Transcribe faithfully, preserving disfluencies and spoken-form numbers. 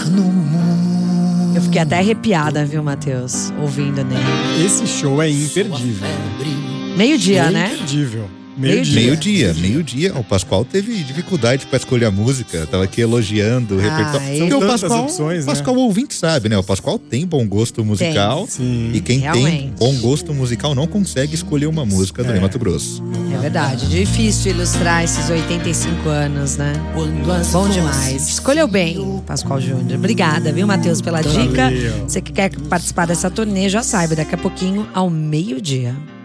no mundo. Eu fiquei até arrepiada, viu, Matheus? Ouvindo Ney. Esse show é imperdível. Meio-dia, é né? Imperdível. Meio-dia. Meio-dia, meio-dia. O Pascoal teve dificuldade pra escolher a música. Tava aqui elogiando o Ah, repertório. ele- Porque o São tantas Pascoal, opções, o Pascoal ouvinte sabe, né? O Pascoal tem bom gosto musical. Sim. E quem tem Realmente. bom gosto musical não consegue escolher uma música do É. Ney Matogrosso. É verdade, difícil ilustrar esses oitenta e cinco anos, né? Bom demais. Escolheu bem, Pascoal Júnior. Obrigada, viu, Matheus, pela dica. Valeu. Você que quer participar dessa turnê, já saiba, daqui a pouquinho, ao meio-dia.